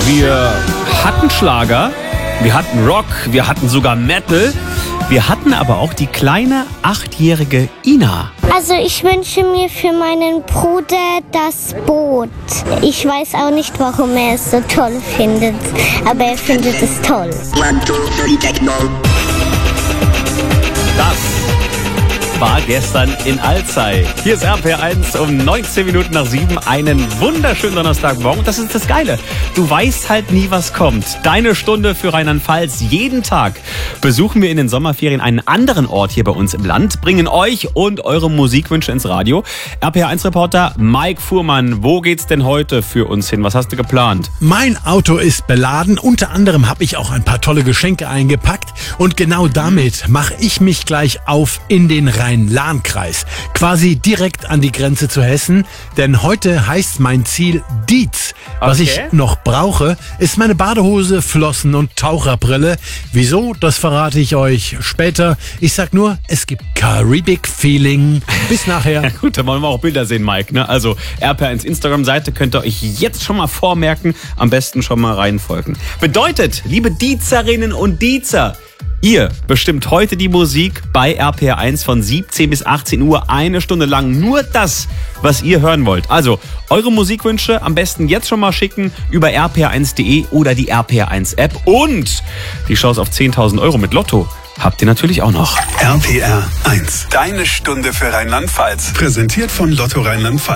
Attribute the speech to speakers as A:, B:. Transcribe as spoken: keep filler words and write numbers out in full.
A: Wir hatten Schlager, wir hatten Rock, wir hatten sogar Metal. Wir hatten aber auch die kleine achtjährige Ina.
B: Also ich wünsche mir für meinen Bruder das Boot. Ich weiß auch nicht, warum er es so toll findet, aber er findet es toll.
A: Das war gestern in Alzey. Hier ist R P R eins um neunzehn Minuten nach sieben. Einen wunderschönen Donnerstagmorgen. Das ist das Geile. Du weißt halt nie, was kommt. Deine Stunde für Rheinland-Pfalz. Jeden Tag besuchen wir in den Sommerferien einen anderen Ort hier bei uns im Land, bringen euch und eure Musikwünsche ins Radio. R P R eins Reporter Mike Fuhrmann, wo geht's denn heute für uns hin? Was hast du geplant?
C: Mein Auto ist beladen. Unter anderem habe ich auch ein paar tolle Geschenke eingepackt. Und genau damit mache ich mich gleich auf in den Rhein-Lahn-Kreis. Quasi direkt an die Grenze zu Hessen. Denn heute heißt mein Ziel Dietz. Was
A: Okay.
C: ich noch brauche, ist meine Badehose, Flossen und Taucherbrille. Wieso? Das verrate ich euch später. Ich sag nur, es gibt Caribbean Feeling. Bis nachher.
A: Ja gut, da wollen wir auch Bilder sehen, Mike. Ne? Also R P R eins Instagram-Seite könnt ihr euch jetzt schon mal vormerken. Am besten schon mal reinfolgen. Bedeutet, liebe Dietzerinnen und Dietzer, ihr bestimmt heute die Musik bei R P R eins von siebzehn bis achtzehn Uhr, eine Stunde lang. Nur das, was ihr hören wollt. Also, eure Musikwünsche am besten jetzt schon mal schicken über r p r eins punkt d e oder die R P R eins App. Und die Chance auf zehntausend Euro mit Lotto habt ihr natürlich auch noch.
D: R P R eins. Deine Stunde für Rheinland-Pfalz. Präsentiert von Lotto Rheinland-Pfalz.